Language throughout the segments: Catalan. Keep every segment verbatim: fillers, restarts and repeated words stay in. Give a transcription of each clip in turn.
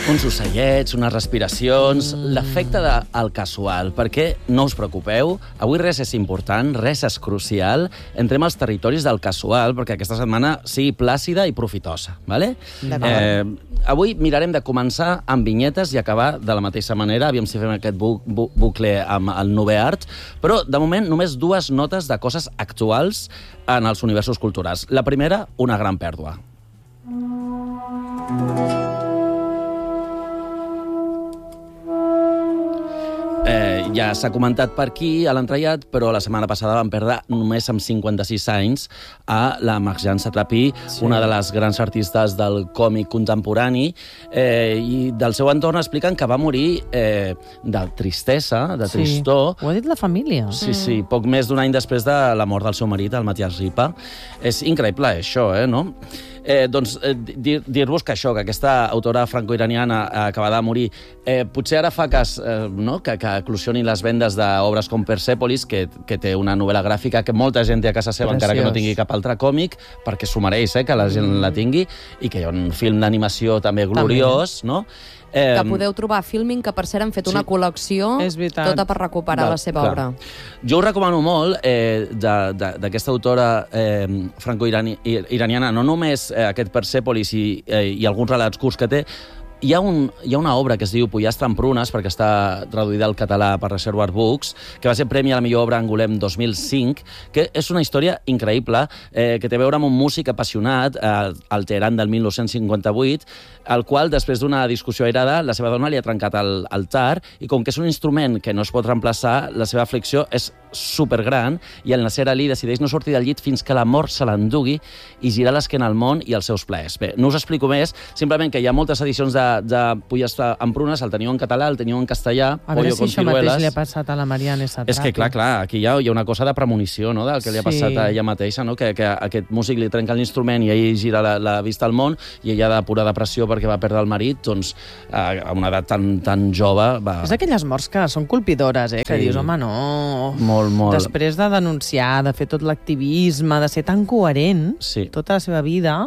Uns ocellets, unes respiracions, mm. l'efecte del casual. Perquè no us preocupeu, avui res és important, res és crucial. Entrem als territoris del casual perquè aquesta setmana sigui plàcida i profitosa. Vale? Eh, avui mirarem de començar amb vinyetes i acabar de la mateixa manera. Aviam si fem aquest bu bu bucle amb el Nove Art. Però, de moment, només dues notes de coses actuals en els universos culturals. La primera, una gran pèrdua. Eh, ja s'ha comentat per aquí a l'entrellat, però la setmana passada van perdre només amb cinquanta-sis anys a la Marjane Satrapi, sí. una de les grans artistes del còmic contemporani, eh, i del seu entorn expliquen que va morir eh, de tristesa, de sí. tristor. Ho ha dit la família. Sí, sí, poc més d'un any després de la mort del seu marit, el Matías Ripa. És increïble, això, eh, no? Eh, doncs eh, dir-vos que això, que aquesta autora franco-iraniana eh, acabada de morir, eh, potser ara fa cas eh, no? que, que eclosionin les vendes d'obres com Persepolis, que, que té una novel·la gràfica que molta gent té a casa seva, Preciós. Encara que no tingui cap altre còmic, perquè s'ho mereix, eh, que la gent mm. la tingui, i que hi ha un film d'animació també gloriós, també. No? Eh, que podeu trobar a Filmin, que per cert han fet sí. una col·lecció tota per recuperar de, la seva clar. obra. Jo ho recomano molt eh, d'aquesta autora eh, franco-iraniana, no només eh, aquest Persepolis i, eh, i alguns relats curts que té. Hi ha, un, hi ha una obra que es diu Pollastre amb prunes, perquè està traduïda al català per Reservoir Books, que va ser premi a la millor obra Angolem dos mil cinc, que és una història increïble, eh, que té a veure amb un músic apassionat, eh, al Teheran del mil nou-cents cinquanta-vuit, al qual, després d'una discussió airada, la seva dona li ha trencat el, el tar, i com que és un instrument que no es pot reemplaçar, la seva aflicció és supergran, i el Nasser Ali decideix no sortir del llit fins que la mort se l'endugui i girar l'esquena al món i als seus plaers. Bé, no us explico més, simplement que hi ha moltes edicions de, de Pollastre amb prunes, el teniu en català, el teniu en castellà, a veure si això mateix li ha passat a la Mariane Satrapi. És que, clar, clar, aquí hi ha, hi ha una cosa de premonició, no?, del que li ha passat sí. a ella mateixa, no?, que, que aquest músic li trenca l'instrument i ell gira la, la vista al món, i ella de pura depressió perquè va perdre el marit, doncs, a una edat tan, tan jove... Va... És aquelles morts que són colpidores, eh?, que sí. dius, home, no... Molt, molt. Després de denunciar, de fer tot l'activisme, de ser tan coherent sí. tota la seva vida,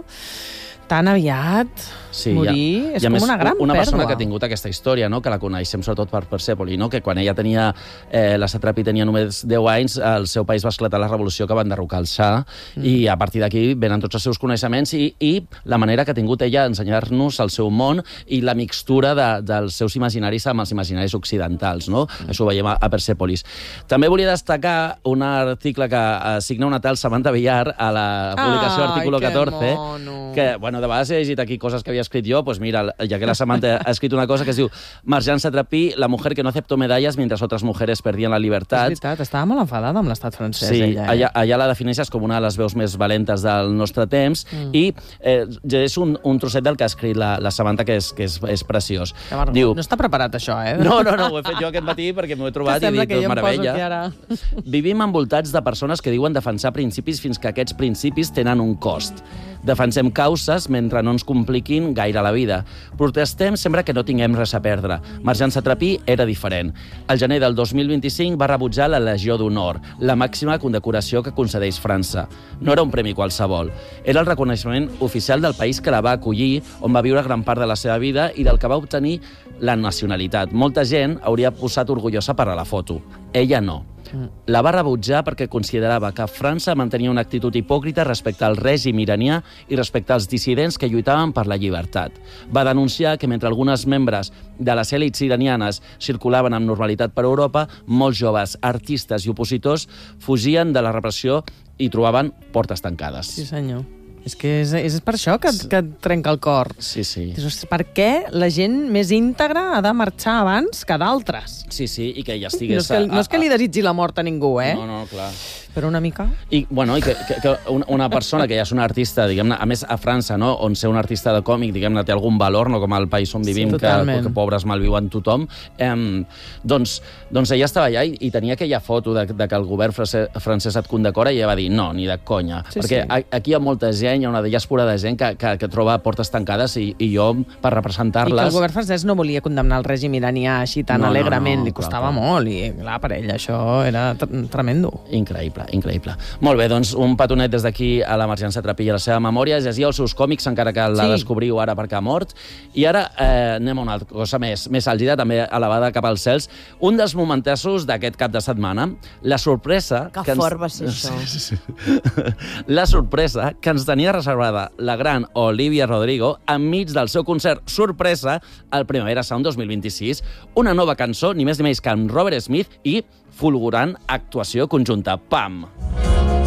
tan aviat... Sí, morir ja. és com més, una gran una pèrdua. Persona que ha tingut aquesta història, no?, que la coneixem sobretot per Persèpoli, no?, que quan ella tenia, eh, la Satrapi tenia només deu anys, al seu país va esclatar la revolució que va enderrocar el Shah, mm. i a partir d'aquí venen tots els seus coneixements i, i la manera que ha tingut ella d'ensenyar-nos el seu món i la mixtura de, dels seus imaginaris amb els imaginaris occidentals, no? Mm. Això ho veiem a, a Persèpolis. També volia destacar un article que assigna una tal Samantha Villar a la publicació Artículo catorze, que, bueno, de vegades he llegit aquí coses que havia escrit jo, pues mira, ja que la Samantha ha escrit una cosa que es diu Marjane Satrapi, la mujer que no aceptó medallas mientras otras mujeres perdien la libertad. És veritat, estava molt enfadada amb l'estat francès, sí, ella. Eh? Allà, allà la defineixes com una de les veus més valentes del nostre temps, mm. i eh, és un, un trosset del que ha escrit la, la Samantha, que és, que és, és preciós. Diu, no està preparat, això, eh? No, no, no, ho he fet jo aquest matí perquè m'ho he trobat i he dit, tot meravella. Ara... Vivim envoltats de persones que diuen defensar principis fins que aquests principis tenen un cost. Defensem causes mentre no ens compliquin gaire la vida. Protestem sempre que no tinguem res a perdre. Marjane Satrapi era diferent. El gener del dos mil vint-i-cinc va rebutjar la Legió d'Honor, la màxima condecoració que concedeix França. No era un premi qualsevol. Era el reconeixement oficial del país que la va acollir, on va viure gran part de la seva vida i del que va obtenir la nacionalitat. Molta gent hauria posat orgullosa per a la foto. Ella no. La va rebutjar perquè considerava que França mantenia una actitud hipòcrita respecte al règim iranià i respecte als dissidents que lluitaven per la llibertat. Va denunciar que mentre algunes membres de les èlits iranianes circulaven amb normalitat per Europa, molts joves, artistes i opositors fugien de la repressió i trobaven portes tancades. Sí, senyor. És que és, és per això que, que et trenca el cor. Sí, sí. Dius, per què la gent més íntegra ha de marxar abans que d'altres? Sí, sí, i que ja estigués... No és que, a, a, no és que li desitgi la mort a ningú, eh? No, no, clar. Però una mica... I, bueno, i que, que, que una persona que ja és una artista, diguem-ne, a més a França, no?, on ser un artista de còmic, diguem-ne, té algun valor, no com al país on vivim, sí, que, que pobres malviuen tothom, eh, doncs, doncs ella estava allà i, i tenia aquella foto de, de que el govern francès, francès et condecora i ella va dir, no, ni de conya, sí, perquè sí. aquí hi ha molta gent, hi ha una diàspora de gent que, que, que troba portes tancades i, i jo, per representar-les... I que el govern francès no volia condemnar el règim iranià així tan no, alegrament, no, no, li costava clar, molt, i clar, per ell això era tremendo. Increïble. increïble, increïble. Molt bé, doncs un petonet des d'aquí a la Marciança Trapilla, la seva memòria. Llegia els seus còmics, encara que la sí. descobriu ara perquè ha mort. I ara eh, anem a una altra cosa més, més àlgida, també elevada cap als cels. Un dels momentassos d'aquest cap de setmana, la sorpresa... Que, que fort ens... va ser això. Sí, sí, sí. La sorpresa que ens tenia reservada la gran Olivia Rodrigo enmig del seu concert sorpresa al Primavera Sound dos mil vint-i-sis, una nova cançó, ni més ni menys que amb Robert Smith i fulgurant actuació conjunta. Pam!